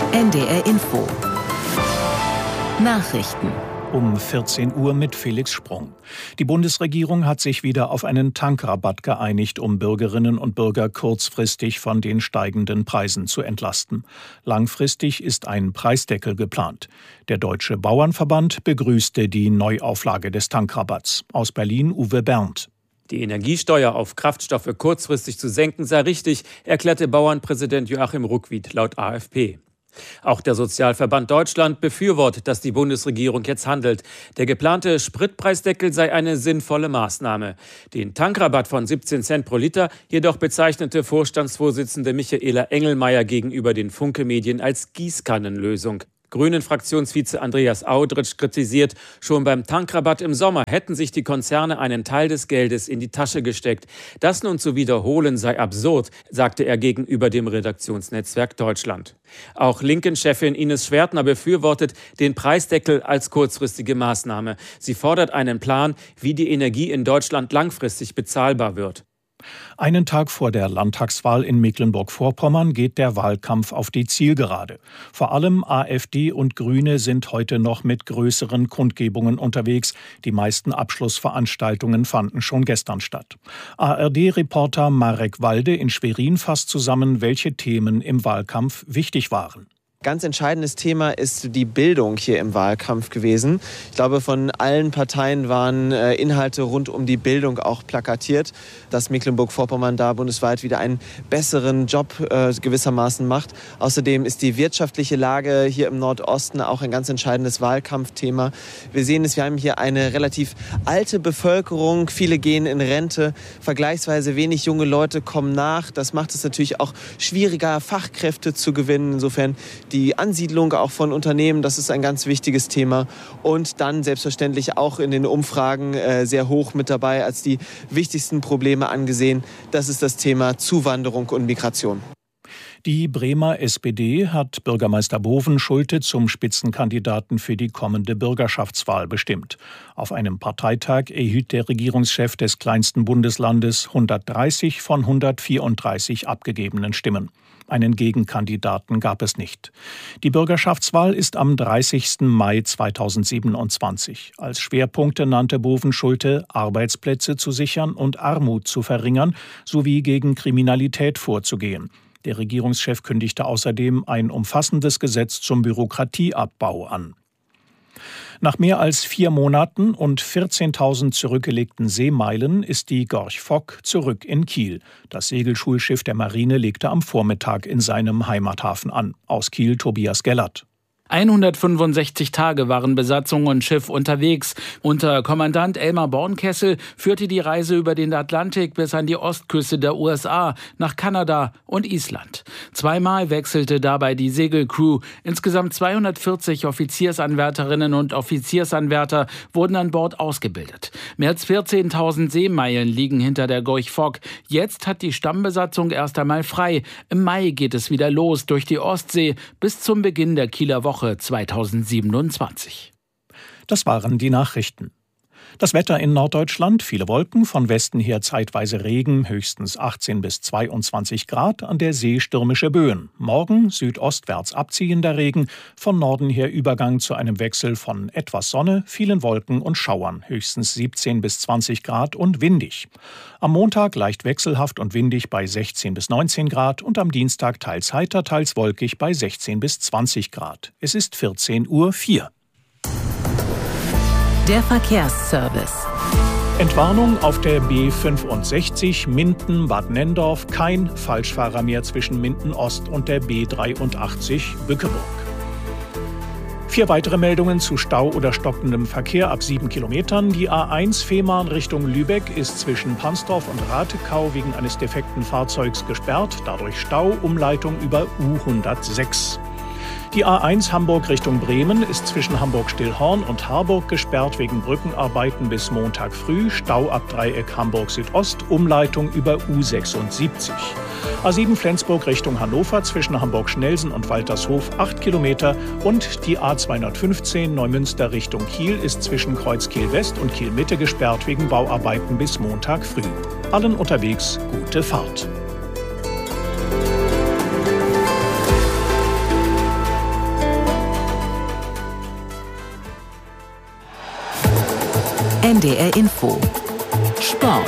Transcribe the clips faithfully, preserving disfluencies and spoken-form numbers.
N D R Info. Nachrichten. Um vierzehn Uhr mit Felix Sprung. Die Bundesregierung hat sich wieder auf einen Tankrabatt geeinigt, um Bürgerinnen und Bürger kurzfristig von den steigenden Preisen zu entlasten. Langfristig ist ein Preisdeckel geplant. Der Deutsche Bauernverband begrüßte die Neuauflage des Tankrabatts. Aus Berlin Uwe Berndt. Die Energiesteuer auf Kraftstoffe kurzfristig zu senken sei richtig, erklärte Bauernpräsident Joachim Ruckwied laut A F P. Auch der Sozialverband Deutschland befürwortet, dass die Bundesregierung jetzt handelt. Der geplante Spritpreisdeckel sei eine sinnvolle Maßnahme. Den Tankrabatt von siebzehn Cent pro Liter jedoch bezeichnete Vorstandsvorsitzende Michaela Engelmeier gegenüber den Funke-Medien als Gießkannenlösung. Grünen-Fraktionsvize Andreas Audritsch kritisiert, schon beim Tankrabatt im Sommer hätten sich die Konzerne einen Teil des Geldes in die Tasche gesteckt. Das nun zu wiederholen sei absurd, sagte er gegenüber dem Redaktionsnetzwerk Deutschland. Auch Linken-Chefin Ines Schwertner befürwortet den Preisdeckel als kurzfristige Maßnahme. Sie fordert einen Plan, wie die Energie in Deutschland langfristig bezahlbar wird. Einen Tag vor der Landtagswahl in Mecklenburg-Vorpommern geht der Wahlkampf auf die Zielgerade. Vor allem AfD und Grüne sind heute noch mit größeren Kundgebungen unterwegs. Die meisten Abschlussveranstaltungen fanden schon gestern statt. A R D-Reporter Marek Walde in Schwerin fasst zusammen, welche Themen im Wahlkampf wichtig waren. Ganz entscheidendes Thema ist die Bildung hier im Wahlkampf gewesen. Ich glaube, von allen Parteien waren äh, Inhalte rund um die Bildung auch plakatiert, dass Mecklenburg-Vorpommern da bundesweit wieder einen besseren Job äh, gewissermaßen macht. Außerdem ist die wirtschaftliche Lage hier im Nordosten auch ein ganz entscheidendes Wahlkampfthema. Wir sehen es, wir haben hier eine relativ alte Bevölkerung. Viele gehen in Rente, vergleichsweise wenig junge Leute kommen nach. Das macht es natürlich auch schwieriger, Fachkräfte zu gewinnen. Insofern die Ansiedlung auch von Unternehmen, das ist ein ganz wichtiges Thema. Und dann selbstverständlich auch in den Umfragen äh, sehr hoch mit dabei als die wichtigsten Probleme angesehen. Das ist das Thema Zuwanderung und Migration. Die Bremer S P D hat Bürgermeister Bovenschulte zum Spitzenkandidaten für die kommende Bürgerschaftswahl bestimmt. Auf einem Parteitag erhielt der Regierungschef des kleinsten Bundeslandes hundertdreißig von hundertvierunddreißig abgegebenen Stimmen. Einen Gegenkandidaten gab es nicht. Die Bürgerschaftswahl ist am dreißigsten Mai zweitausendsiebenundzwanzig. Als Schwerpunkte nannte Bovenschulte, Arbeitsplätze zu sichern und Armut zu verringern sowie gegen Kriminalität vorzugehen. Der Regierungschef kündigte außerdem ein umfassendes Gesetz zum Bürokratieabbau an. Nach mehr als vier Monaten und vierzehntausend zurückgelegten Seemeilen ist die Gorch Fock zurück in Kiel. Das Segelschulschiff der Marine legte am Vormittag in seinem Heimathafen an. Aus Kiel Tobias Gellert. hundertfünfundsechzig Tage waren Besatzung und Schiff unterwegs. Unter Kommandant Elmar Bornkessel führte die Reise über den Atlantik bis an die Ostküste der U S A, nach Kanada und Island. Zweimal wechselte dabei die Segelcrew. Insgesamt zweihundertvierzig Offiziersanwärterinnen und Offiziersanwärter wurden an Bord ausgebildet. Mehr als vierzehntausend Seemeilen liegen hinter der Gorch Fock. Jetzt hat die Stammbesatzung erst einmal frei. Im Mai geht es wieder los durch die Ostsee bis zum Beginn der Kieler Woche zweitausendsiebenundzwanzig. Das waren die Nachrichten. Das Wetter in Norddeutschland, viele Wolken, von Westen her zeitweise Regen, höchstens achtzehn bis zweiundzwanzig Grad, an der See stürmische Böen. Morgen südostwärts abziehender Regen, von Norden her Übergang zu einem Wechsel von etwas Sonne, vielen Wolken und Schauern, höchstens siebzehn bis zwanzig Grad und windig. Am Montag leicht wechselhaft und windig bei sechzehn bis neunzehn Grad und am Dienstag teils heiter, teils wolkig bei sechzehn bis zwanzig Grad. Es ist vierzehn Uhr vier. Der Verkehrsservice. Entwarnung auf der B fünfundsechzig Minden-Bad Nenndorf. Kein Falschfahrer mehr zwischen Minden-Ost und der B dreiundachtzig Bückeburg. Vier weitere Meldungen zu Stau oder stockendem Verkehr ab sieben Kilometern. Die A eins Fehmarn Richtung Lübeck ist zwischen Pansdorf und Ratekau wegen eines defekten Fahrzeugs gesperrt. Dadurch Stau, Umleitung über U hundertsechs. Die A eins Hamburg Richtung Bremen ist zwischen Hamburg-Stillhorn und Harburg gesperrt wegen Brückenarbeiten bis Montag früh. Stau ab Dreieck Hamburg Südost, Umleitung über U sechsundsiebzig. A sieben Flensburg Richtung Hannover zwischen Hamburg-Schnelsen und Waltershof acht Kilometer. Und die A zweihundertfünfzehn Neumünster Richtung Kiel ist zwischen Kreuz Kiel West und Kiel Mitte gesperrt wegen Bauarbeiten bis Montag früh. Allen unterwegs gute Fahrt. N D R Info. Sport.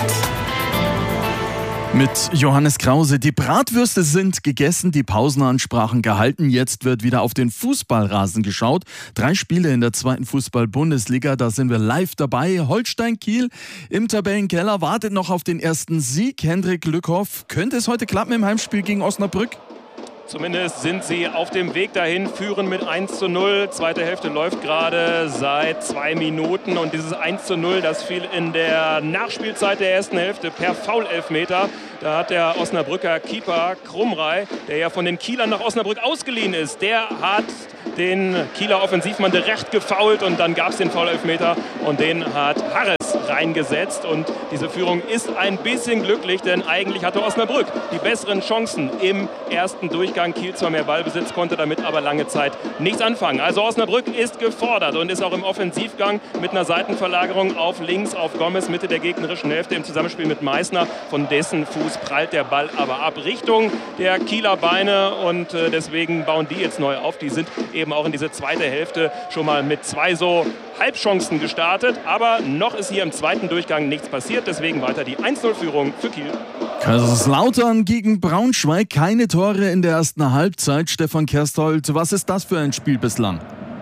Mit Johannes Krause. Die Bratwürste sind gegessen, die Pausenansprachen gehalten. Jetzt wird wieder auf den Fußballrasen geschaut. Drei Spiele in der zweiten Fußball-Bundesliga, da sind wir live dabei. Holstein Kiel im Tabellenkeller wartet noch auf den ersten Sieg. Hendrik Lückhoff, könnte es heute klappen im Heimspiel gegen Osnabrück? Zumindest sind sie auf dem Weg dahin, führen mit eins zu null. Zweite Hälfte läuft gerade seit zwei Minuten. Und dieses eins zu null, das fiel in der Nachspielzeit der ersten Hälfte per Foul-Elfmeter. Da hat der Osnabrücker Keeper Krumrei, der ja von den Kielern nach Osnabrück ausgeliehen ist, der hat den Kieler Offensivmann direkt gefoult. Und dann gab es den Foul-Elfmeter und den hat Harres reingesetzt. Und diese Führung ist ein bisschen glücklich, denn eigentlich hatte Osnabrück die besseren Chancen im ersten Durchgang. Kiel zwar mehr Ballbesitz, konnte damit aber lange Zeit nichts anfangen. Also Osnabrück ist gefordert und ist auch im Offensivgang mit einer Seitenverlagerung auf links auf Gomez, Mitte der gegnerischen Hälfte im Zusammenspiel mit Meißner. Von dessen Fuß prallt der Ball aber ab Richtung der Kieler Beine und äh, deswegen bauen die jetzt neu auf. Die sind eben auch in diese zweite Hälfte schon mal mit zwei so Halbchancen gestartet, aber noch ist hier im zweiten Durchgang nichts passiert, deswegen weiter die eins null Führung für Kiel. Kaiserslautern gegen Braunschweig, keine Tore in der ersten Halbzeit. Stefan Kersthold, was ist das für ein Spiel bislang?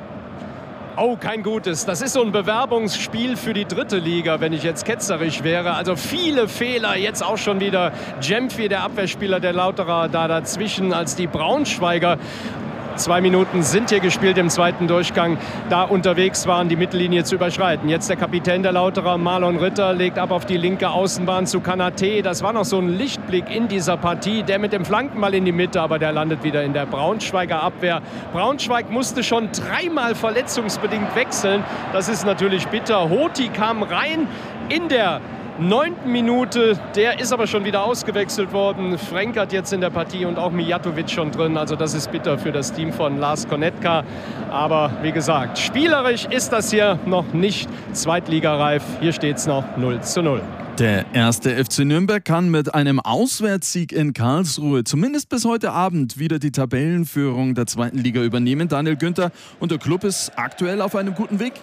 Oh, kein gutes. Das ist so ein Bewerbungsspiel für die dritte Liga, wenn ich jetzt ketzerisch wäre. Also viele Fehler, jetzt auch schon wieder Jempfi, der Abwehrspieler der Lauterer, da dazwischen, als die Braunschweiger Zwei Minuten sind hier gespielt im zweiten Durchgang, da unterwegs waren, die Mittellinie zu überschreiten. Jetzt der Kapitän der Lauterer, Marlon Ritter, legt ab auf die linke Außenbahn zu Kanaté. Das war noch so ein Lichtblick in dieser Partie. Der mit dem Flankenball in die Mitte, aber der landet wieder in der Braunschweiger Abwehr. Braunschweig musste schon dreimal verletzungsbedingt wechseln. Das ist natürlich bitter. Hoti kam rein in der neunten Minute, der ist aber schon wieder ausgewechselt worden. Frenk hat jetzt in der Partie und auch Mijatovic schon drin. Also das ist bitter für das Team von Lars Konetka. Aber wie gesagt, spielerisch ist das hier noch nicht zweitligareif. Hier steht es noch null zu null. Der erste F C Nürnberg kann mit einem Auswärtssieg in Karlsruhe zumindest bis heute Abend wieder die Tabellenführung der zweiten Liga übernehmen. Daniel Günther, und der Club ist aktuell auf einem guten Weg.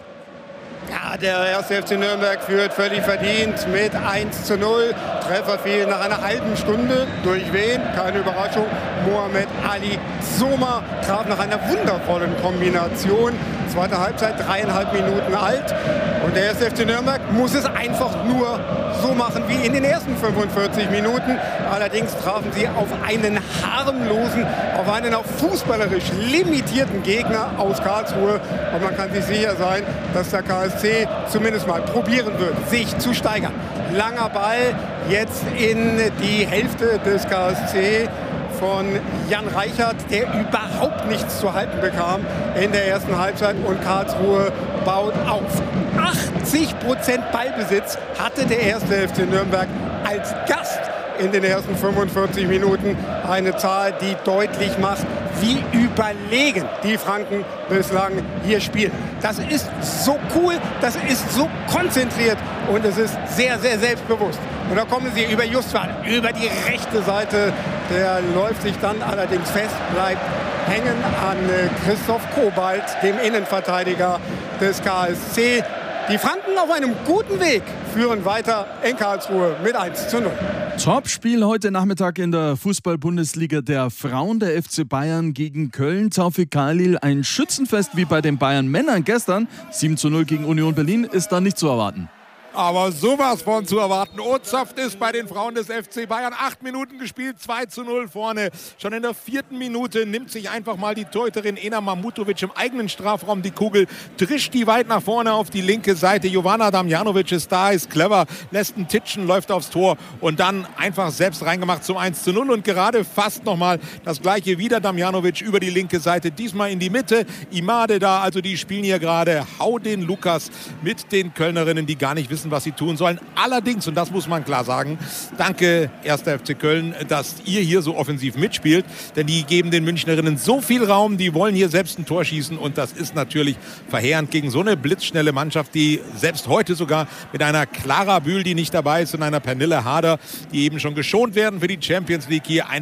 Ja, der erste F C Nürnberg führt völlig verdient mit eins zu null. Treffer fiel nach einer halben Stunde. Durch wen? Keine Überraschung. Mohamed Ali Soma traf nach einer wundervollen Kombination. Zweite Halbzeit, dreieinhalb Minuten alt. Und der erste F C Nürnberg muss es einfach nur so machen wie in den ersten fünfundvierzig Minuten. Allerdings trafen sie auf einen harmlosen, auf einen auch fußballerisch limitierten Gegner aus Karlsruhe. Und man kann sich sicher sein, dass der K S C zumindest mal probieren wird, sich zu steigern. Langer Ball jetzt in die Hälfte des K S C von Jan Reichert, der überhaupt nichts zu halten bekam in der ersten Halbzeit, und Karlsruhe baut auf. achtzig Prozent Ballbesitz hatte der erste F C Nürnberg als Gast in den ersten fünfundvierzig Minuten. Eine Zahl, die deutlich macht, wie überlegen die Franken bislang hier spielen. Das ist so cool, das ist so konzentriert und es ist sehr, sehr selbstbewusst. Und da kommen sie über Justwan, über die rechte Seite. Der läuft sich dann allerdings fest, bleibt hängen an Christoph Kobalt, dem Innenverteidiger des K S C. Die Franken auf einem guten Weg führen weiter in Karlsruhe mit eins zu null. Topspiel heute Nachmittag in der Fußball-Bundesliga der Frauen, der F C Bayern gegen Köln. Taufik Khalil, ein Schützenfest wie bei den Bayern-Männern gestern. sieben zu null gegen Union Berlin ist da nicht zu erwarten. Aber sowas von zu erwarten. Ozapft ist bei den Frauen des F C Bayern. Acht Minuten gespielt, zwei zu null vorne. Schon in der vierten Minute nimmt sich einfach mal die Torhüterin Ena Mamutovic im eigenen Strafraum die Kugel, drischt die weit nach vorne auf die linke Seite. Jovana Damjanovic ist da, ist clever, lässt einen Titschen, läuft aufs Tor und dann einfach selbst reingemacht zum eins zu null. Und gerade fast nochmal das gleiche wieder. Damjanovic über die linke Seite, diesmal in die Mitte. Imade da, also die spielen hier gerade Hau den Lukas mit den Kölnerinnen, die gar nicht wissen, was sie tun sollen. Allerdings, und das muss man klar sagen, danke erster F C Köln, dass ihr hier so offensiv mitspielt, denn die geben den Münchnerinnen so viel Raum, die wollen hier selbst ein Tor schießen und das ist natürlich verheerend gegen so eine blitzschnelle Mannschaft, die selbst heute sogar mit einer Clara Bühl, die nicht dabei ist, und einer Pernille Harder, die eben schon geschont werden für die Champions League, hier einfach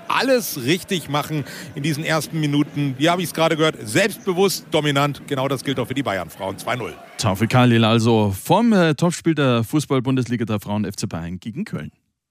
alles richtig machen in diesen ersten Minuten. Wie habe ich es gerade gehört? Selbstbewusst, dominant. Genau das gilt auch für die Bayern-Frauen. zwei null. Taufik Khalil also vom äh, Topspiel der Fußball-Bundesliga der Frauen F C Bayern gegen Köln.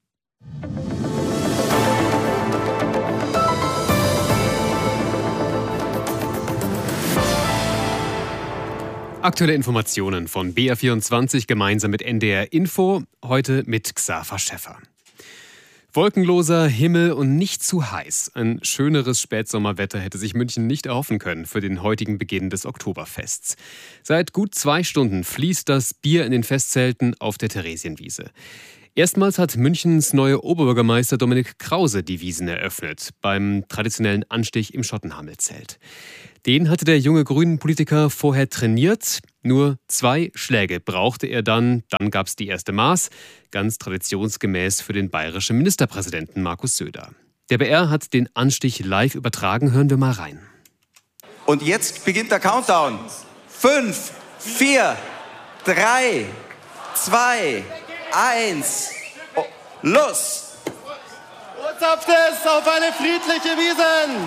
Aktuelle Informationen von B R vierundzwanzig gemeinsam mit N D R Info, heute mit Xaver Schäffer. Wolkenloser Himmel und nicht zu heiß. Ein schöneres Spätsommerwetter hätte sich München nicht erhoffen können für den heutigen Beginn des Oktoberfests. Seit gut zwei Stunden fließt das Bier in den Festzelten auf der Theresienwiese. Erstmals hat Münchens neuer Oberbürgermeister Dominik Krause die Wiesn eröffnet, beim traditionellen Anstich im Schottenhamelzelt. Den hatte der junge Grünen-Politiker vorher trainiert. Nur zwei Schläge brauchte er dann. Dann gab es die erste Maß, ganz traditionsgemäß für den bayerischen Ministerpräsidenten Markus Söder. Der B R hat den Anstich live übertragen. Hören wir mal rein. Und jetzt beginnt der Countdown. Fünf, vier, drei, zwei, eins, oh, los! Ursaft es auf eine friedliche Wiesn!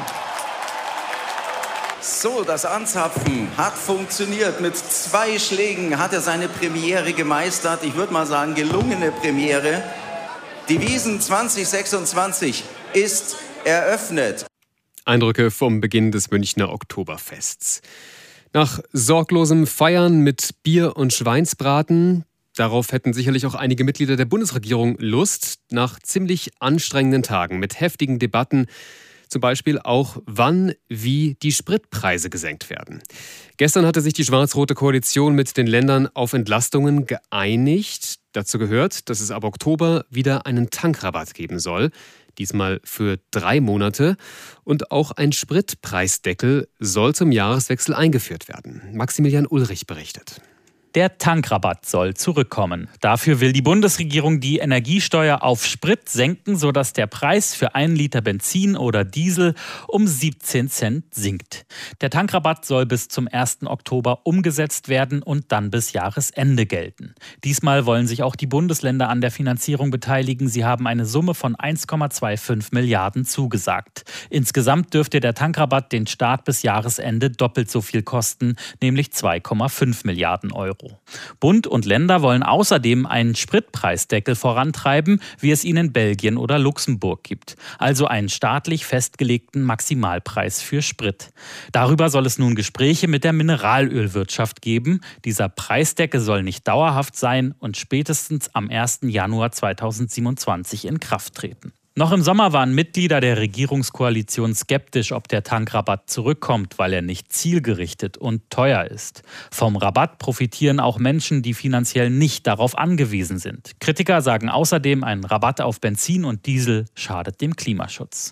So, das Anzapfen hat funktioniert. Mit zwei Schlägen hat er seine Premiere gemeistert. Ich würde mal sagen, gelungene Premiere. Die Wiesn zwanzig sechsundzwanzig ist eröffnet. Eindrücke vom Beginn des Münchner Oktoberfests. Nach sorglosem Feiern mit Bier und Schweinsbraten, darauf hätten sicherlich auch einige Mitglieder der Bundesregierung Lust, nach ziemlich anstrengenden Tagen mit heftigen Debatten, zum Beispiel auch, wann, wie die Spritpreise gesenkt werden. Gestern hatte sich die schwarz-rote Koalition mit den Ländern auf Entlastungen geeinigt. Dazu gehört, dass es ab Oktober wieder einen Tankrabatt geben soll. Diesmal für drei Monate. Und auch ein Spritpreisdeckel soll zum Jahreswechsel eingeführt werden. Maximilian Ulrich berichtet. Der Tankrabatt soll zurückkommen. Dafür will die Bundesregierung die Energiesteuer auf Sprit senken, sodass der Preis für einen Liter Benzin oder Diesel um siebzehn Cent sinkt. Der Tankrabatt soll bis zum ersten Oktober umgesetzt werden und dann bis Jahresende gelten. Diesmal wollen sich auch die Bundesländer an der Finanzierung beteiligen. Sie haben eine Summe von eins Komma fünfundzwanzig Milliarden zugesagt. Insgesamt dürfte der Tankrabatt den Staat bis Jahresende doppelt so viel kosten, nämlich zwei Komma fünf Milliarden Euro. Bund und Länder wollen außerdem einen Spritpreisdeckel vorantreiben, wie es ihn in Belgien oder Luxemburg gibt. Also einen staatlich festgelegten Maximalpreis für Sprit. Darüber soll es nun Gespräche mit der Mineralölwirtschaft geben. Dieser Preisdeckel soll nicht dauerhaft sein und spätestens am ersten Januar zweitausendsiebenundzwanzig in Kraft treten. Noch im Sommer waren Mitglieder der Regierungskoalition skeptisch, ob der Tankrabatt zurückkommt, weil er nicht zielgerichtet und teuer ist. Vom Rabatt profitieren auch Menschen, die finanziell nicht darauf angewiesen sind. Kritiker sagen außerdem, ein Rabatt auf Benzin und Diesel schadet dem Klimaschutz.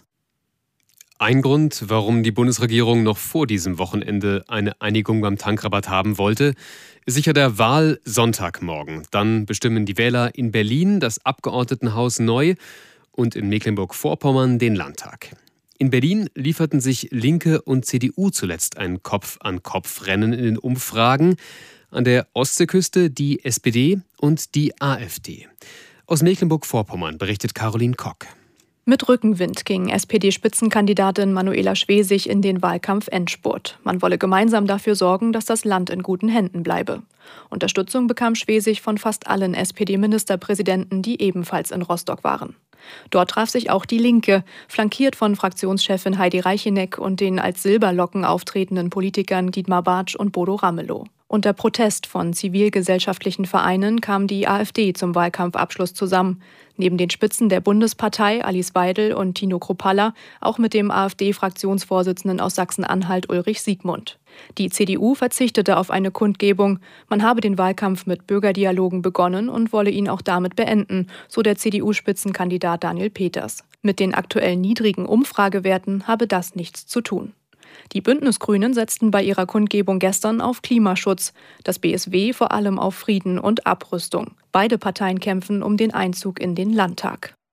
Ein Grund, warum die Bundesregierung noch vor diesem Wochenende eine Einigung beim Tankrabatt haben wollte, ist sicher der Wahlsonntagmorgen. Dann bestimmen die Wähler in Berlin das Abgeordnetenhaus neu und in Mecklenburg-Vorpommern den Landtag. In Berlin lieferten sich Linke und C D U zuletzt ein Kopf-an-Kopf-Rennen in den Umfragen. An der Ostseeküste die S P D und die AfD. Aus Mecklenburg-Vorpommern berichtet Caroline Kock. Mit Rückenwind ging S P D-Spitzenkandidatin Manuela Schwesig in den Wahlkampf-Endspurt. Man wolle gemeinsam dafür sorgen, dass das Land in guten Händen bleibe. Unterstützung bekam Schwesig von fast allen S P D-Ministerpräsidenten, die ebenfalls in Rostock waren. Dort traf sich auch die Linke, flankiert von Fraktionschefin Heidi Reicheneck und den als Silberlocken auftretenden Politikern Dietmar Bartsch und Bodo Ramelow. Unter Protest von zivilgesellschaftlichen Vereinen kam die AfD zum Wahlkampfabschluss zusammen. Neben den Spitzen der Bundespartei Alice Weidel und Tino Kruppalla auch mit dem AfD-Fraktionsvorsitzenden aus Sachsen-Anhalt Ulrich Siegmund. Die C D U verzichtete auf eine Kundgebung. Man habe den Wahlkampf mit Bürgerdialogen begonnen und wolle ihn auch damit beenden, so der C D U-Spitzenkandidat Daniel Peters. Mit den aktuell niedrigen Umfragewerten habe das nichts zu tun. Die Bündnisgrünen setzten bei ihrer Kundgebung gestern auf Klimaschutz, das B S W vor allem auf Frieden und Abrüstung. Beide Parteien kämpfen um den Einzug in den Landtag.